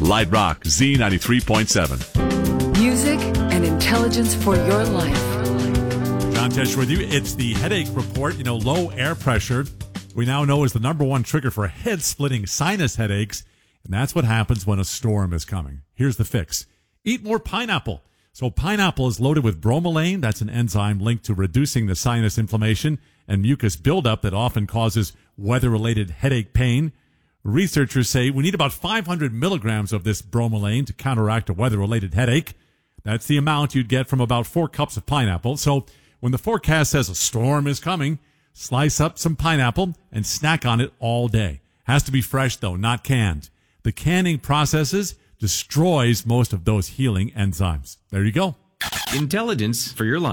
Light Rock Z93.7. Music and intelligence for your life. John Tesh with you. It's the headache report. Low air pressure, we now know, is the number one trigger for head-splitting sinus headaches, and that's what happens when a storm is coming. Here's the fix. Eat more pineapple. So pineapple is loaded with bromelain. That's an enzyme linked to reducing the sinus inflammation and mucus buildup that often causes weather-related headache pain. Researchers say we need about 500 milligrams of this bromelain to counteract a weather-related headache. That's the amount you'd get from about 4 cups of pineapple. So when the forecast says a storm is coming, slice up some pineapple and snack on it all day. Has to be fresh, though, not canned. The canning processes destroys most of those healing enzymes. There you go. Intelligence for your life.